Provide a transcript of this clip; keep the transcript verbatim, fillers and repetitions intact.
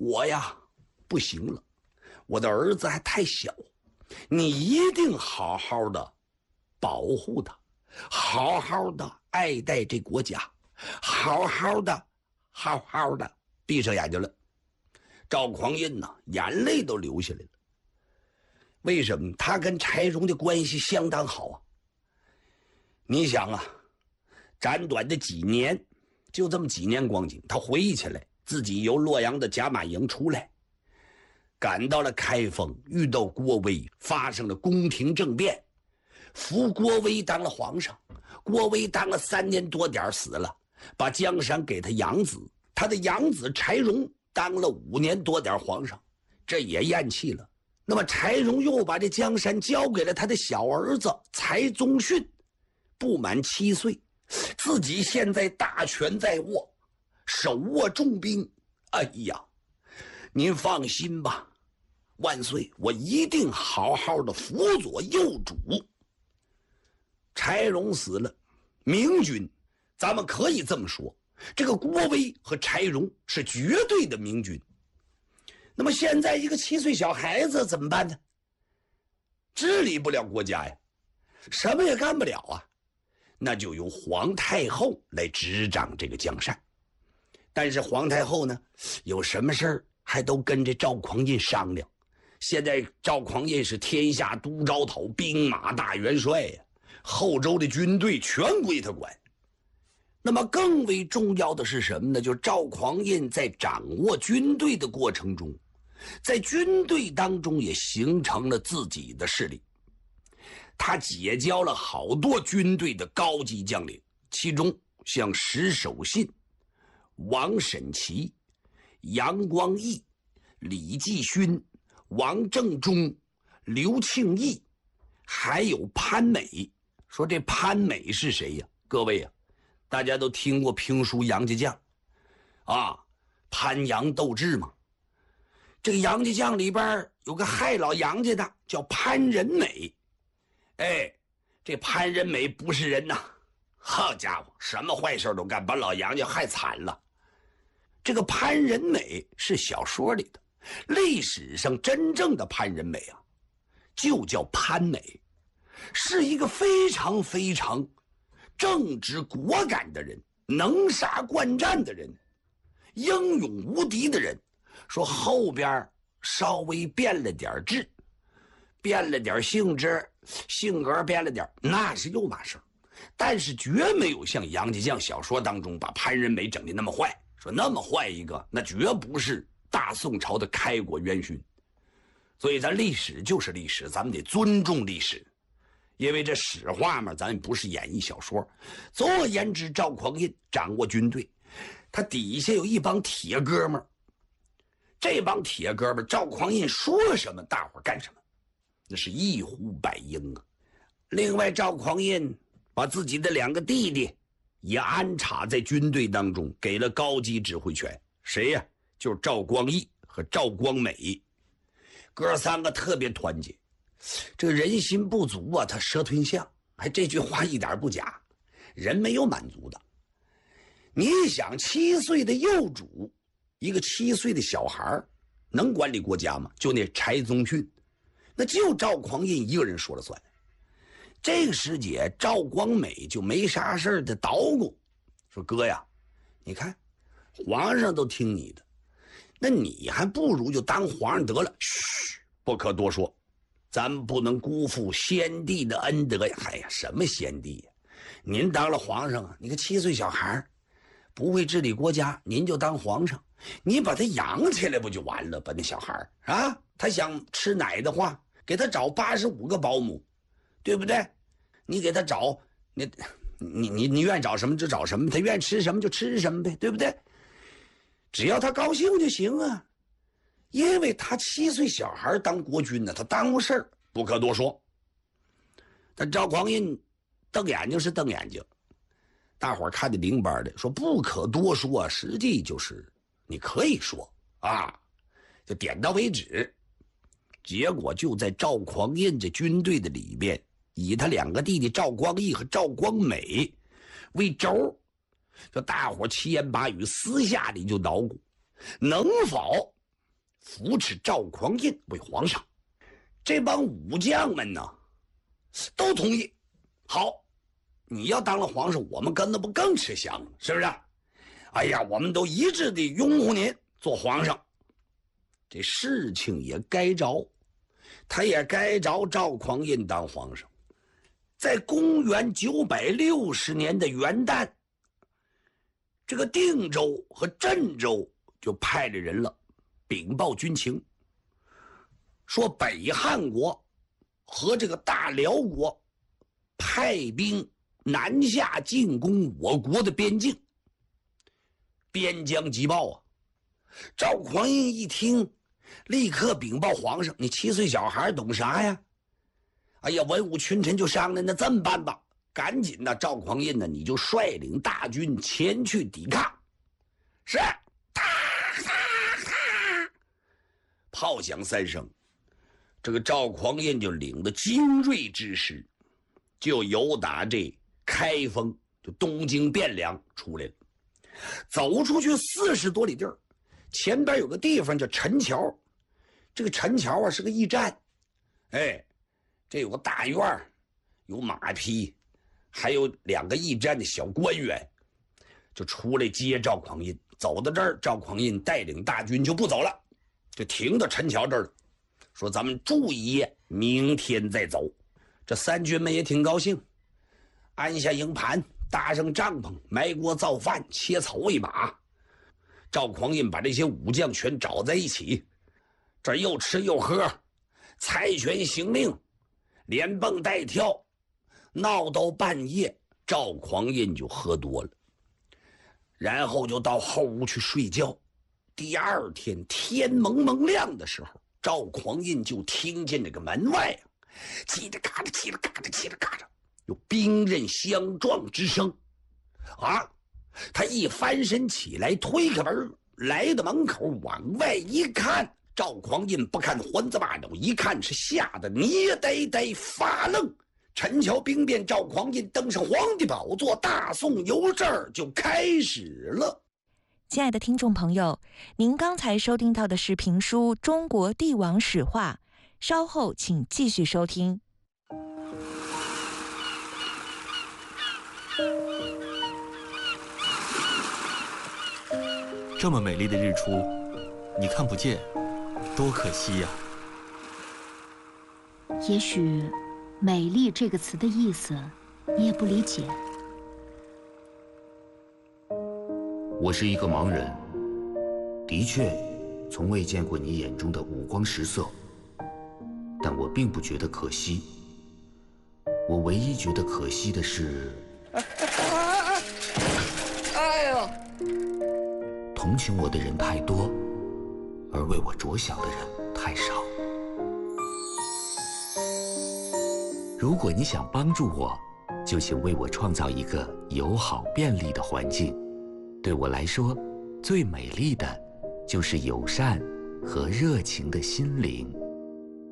我呀不行了，我的儿子还太小，你一定好好的保护他，好好的爱戴这国家，好好的好好的。闭上眼睛了，赵匡胤呢眼泪都流下来了。为什么？他跟柴荣的关系相当好啊。你想啊，短短的几年，就这么几年光景，他回忆起来自己由洛阳的甲马营出来，赶到了开封，遇到郭威，发生了宫廷政变，扶郭威当了皇上。郭威当了三年多点死了，把江山给他养子，他的养子柴荣当了五年多点皇上，这也咽气了。那么柴荣又把这江山交给了他的小儿子柴宗训，不满七岁，自己现在大权在握，手握重兵。哎呀，您放心吧，万岁，我一定好好的辅佐幼主。柴荣死了，明君，咱们可以这么说，这个郭威和柴荣是绝对的明君。那么现在一个七岁小孩子怎么办呢？治理不了国家呀，什么也干不了啊，那就由皇太后来执掌这个江山。但是皇太后呢，有什么事儿还都跟这赵匡胤商量。现在赵匡胤是天下都招讨，兵马大元帅呀，后周的军队全归他管。那么更为重要的是什么呢？就是赵匡胤在掌握军队的过程中，在军队当中也形成了自己的势力。他结交了好多军队的高级将领，其中像石守信、王审琦、杨光义、李继勋、王正中、刘庆义，还有潘美。说这潘美是谁呀？各位呀、啊，大家都听过评书《杨家将》啊，潘杨斗智嘛。这个杨家将里边有个害老杨家的，叫潘仁美。哎，这潘仁美不是人呐，好家伙，什么坏事都干，把老杨家害惨了。这个潘仁美是小说里的，历史上真正的潘仁美啊，就叫潘美，是一个非常非常正直果敢的人，能杀惯战的人，英勇无敌的人。说后边稍微变了点质，变了点性质，性格变了点，那是又嘛事儿。但是绝没有像杨家将小说当中把潘仁美整的那么坏。说那么坏一个，那绝不是大宋朝的开国元勋。所以咱历史就是历史，咱们得尊重历史，因为这史话嘛，咱也不是演绎小说。总而言之，赵匡胤掌握军队，他底下有一帮铁哥们儿。这帮铁哥们，赵匡胤说什么，大伙干什么，那是一呼百应啊。另外，赵匡胤把自己的两个弟弟也安插在军队当中，给了高级指挥权。谁呀？就是赵光义和赵光美，哥三个特别团结。这个人心不足啊，他蛇吞象。还这句话一点不假，人没有满足的。你想，七岁的幼主，一个七岁的小孩能管理国家吗？就那柴宗训，那就赵匡胤一个人说了算。这个时节，赵光美就没啥事的捣鼓，说哥呀，你看皇上都听你的，那你还不如就当皇上得了。嘘，不可多说，咱们不能辜负先帝的恩德呀。哎呀，什么先帝呀？您当了皇上啊，你个七岁小孩不会治理国家，您就当皇上，你把他养起来不就完了？把那小孩啊，他想吃奶的话，给他找八十五个保姆，对不对？你给他找，你你你你愿找什么就找什么，他愿吃什么就吃什么呗，对不对？只要他高兴就行啊。因为他七岁小孩当国君呢，他耽误事儿，不可多说。但赵匡胤瞪眼睛是瞪眼睛，大伙儿看得明白的，说不可多说，实际就是你可以说啊，就点到为止。结果就在赵匡胤这军队的里边，以他两个弟弟赵光义和赵光美为轴，就大伙七言八语私下里就捣鼓，能否扶持赵匡胤为皇上。这帮武将们呢，都同意。好，你要当了皇上，我们跟那不更吃香了，是不是？哎呀，我们都一致的拥护您做皇上。这事情也该着，他也该着赵匡胤当皇上。在公元九百六十年的元旦，这个定州和镇州就派了人了，禀报军情，说北汉国和这个大辽国派兵南下进攻我国的边境。边疆急报啊！赵匡胤一听，立刻禀报皇上：“你七岁小孩懂啥呀？哎呀，文武群臣就商量，那这么办吧，赶紧的，赵匡胤呢，你就率领大军前去抵抗。”是，哒哒哒，炮响三声，这个赵匡胤就领着精锐之师，就由打这开封，就东京汴梁出来了。走出去四十多里地儿，前边有个地方叫陈桥，这个陈桥啊是个驿站，哎，这有个大院，有马匹，还有两个驿站的小官员，就出来接赵匡胤。走到这儿，赵匡胤带领大军就不走了，就停到陈桥这儿了，说咱们住一夜，明天再走。这三军们也挺高兴，安下营盘，搭上帐篷，埋锅造饭，切草喂马。赵匡胤把这些武将全找在一起，这又吃又喝，猜拳行令，连蹦带跳，闹到半夜，赵匡胤就喝多了，然后就到后屋去睡觉。第二天天蒙蒙亮的时候，赵匡胤就听见这个门外啊，叽里嘎喳，叽里嘎喳，叽里嘎喳，有兵刃相撞之声啊！他一翻身起来，推开门，来到门口，往外一看，赵匡胤不看还子把斗，一看是吓得捏呆呆发愣。陈桥兵变，赵匡胤登上皇帝宝座，大宋由这儿就开始了。 亲爱的听众朋友，您刚才收听到的是评书《中国帝王史话》，稍后请继续收听。 这么美丽的日出，你看不见，多可惜呀！ 也许美丽这个词的意思你也不理解。 我是一个盲人，的确从未见过你眼中的五光十色，但我并不觉得可惜。我唯一觉得可惜的是，哎呀，同情我的人太多，而为我着想的人太少。如果你想帮助我，就请为我创造一个友好便利的环境。对我来说，最美丽的就是友善和热情的心灵。